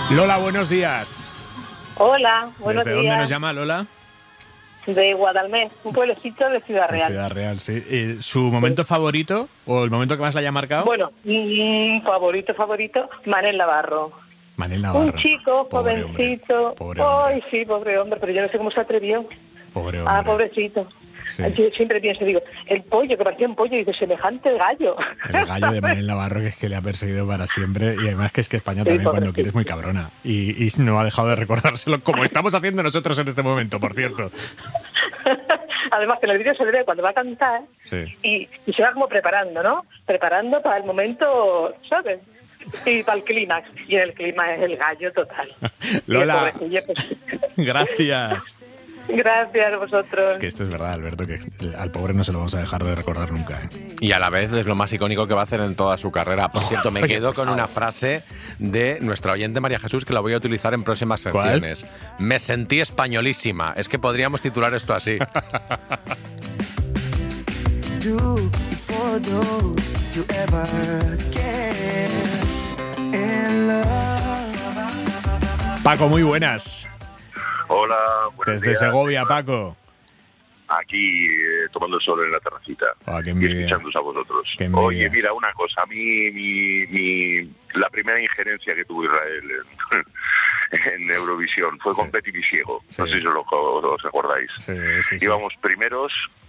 Lola, buenos días. Hola, buenos días. ¿Desde dónde nos llama Lola? De Guadalmés, un pueblecito de Ciudad Real. Ciudad Real, sí. ¿Su momento favorito o el momento que más le haya marcado? Bueno, favorito, Manel Navarro. Manel Navarro. Un chico, pobre jovencito. Pobre hombre. Ay, sí, pobre hombre, pero yo no sé cómo se atrevió. Pobre hombre. Pobrecito. Sí. Yo siempre pienso, digo, el pollo, que parecía un pollo, y dice, semejante gallo. El gallo de Manel Navarro, que es que le ha perseguido para siempre. Y además que es que España también, cuando quiere, es muy cabrona. Y no ha dejado de recordárselo, como estamos haciendo nosotros en este momento, por cierto. Además que en el vídeo se le ve cuando va a cantar, Sí. y se va como preparando, ¿no? Preparando para el momento, ¿sabes? Y para el clímax. Y en el clímax es el gallo total. Lola, Y el pobrecillo, pues, gracias. gracias a vosotros. Es que esto es verdad, Alberto, que al pobre no se lo vamos a dejar de recordar nunca, ¿eh? Y a la vez es lo más icónico que va a hacer en toda su carrera. Por cierto, me quedo con una frase de nuestra oyente María Jesús que la voy a utilizar en próximas secciones. Me sentí españolísima. Es que podríamos titular esto así. Paco, muy buenas. Hola, buenos Desde días. Segovia, Paco. Aquí tomando el sol en la terracita Qué y envidia. escuchándoos a vosotros. Qué envidia. Oye, mira, una cosa, a mí la primera injerencia que tuvo Israel en Eurovisión fue con Betty Visiego. Sí. No sé si os acordáis. Sí. Íbamos primeros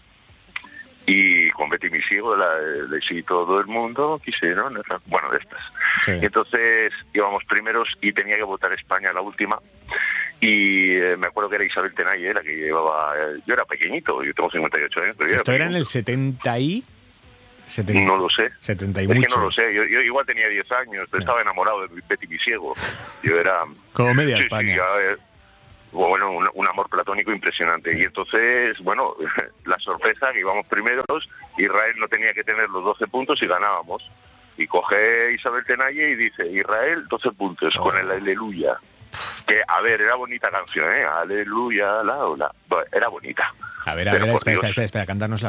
y con Betty Visiego, de si todo el mundo quisieron, bueno, de estas. Sí. Y entonces íbamos primeros y tenía que votar España la última. Y me acuerdo que era Isabel Tenalle la que llevaba. Yo era pequeñito, yo tengo 58 años. Pero yo Esto era en pequeñito. el 70 y... 70, No lo sé. 70 y Es mucho. que no lo sé. Yo igual tenía 10 años, pero estaba enamorado de Betty Visiego. Yo era. Como media Sí, España. bueno, un amor platónico impresionante. Y entonces, bueno, la sorpresa que íbamos primeros, Israel no tenía que tener los 12 puntos y ganábamos. Y coge Isabel Tenalle y dice, Israel, 12 puntos, con el Aleluya. Que, a ver, era bonita canción, ¿eh? Aleluya, la. Bueno, era bonita. A ver, Pero por espera, Dios. cántanosla.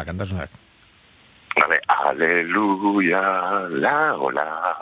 A ver, aleluya, la,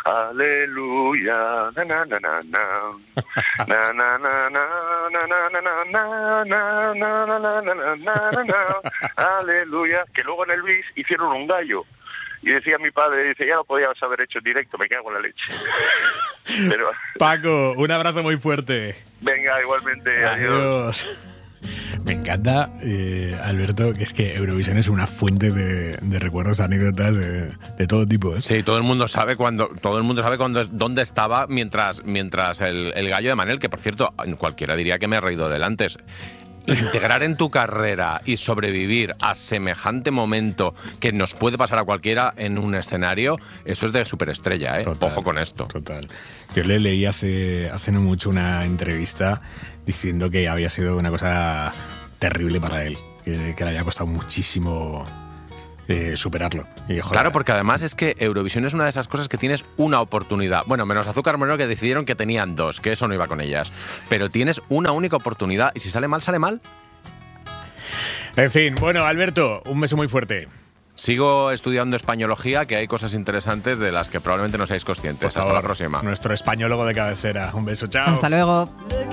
aleluya, na na na na na na na na na na na na na na na na na na na, aleluya. Que luego en el bis hicieron un gallo. Y decía mi padre, dice, ya lo podías haber hecho en directo, me cago en la leche. Pero, Paco, un abrazo muy fuerte. venga, igualmente, adiós. Adiós. Me encanta, Alberto, que es que Eurovisión es una fuente de recuerdos, anécdotas de todo tipo, ¿eh? Sí, todo el mundo sabe dónde estaba mientras el gallo de Manel, que por cierto, cualquiera diría que me he reído del antes. Integrar en tu carrera y sobrevivir a semejante momento que nos puede pasar a cualquiera en un escenario, eso es de superestrella, ¿eh? Total, Ojo con esto. Total. Yo le leí hace no mucho una entrevista diciendo que había sido una cosa terrible para él, que le había costado muchísimo superarlo. Y, joder, Claro, porque además es que Eurovisión es una de esas cosas que tienes una oportunidad. Bueno, menos Azúcar Moreno, que decidieron que tenían dos, que eso no iba con ellas. Pero tienes una única oportunidad y si sale mal, sale mal. En fin, bueno, Alberto, un beso muy fuerte. Sigo estudiando españología, que hay cosas interesantes de las que probablemente no seáis conscientes. Por Hasta favor, la próxima. Nuestro españólogo de cabecera. Un beso, chao. Hasta luego.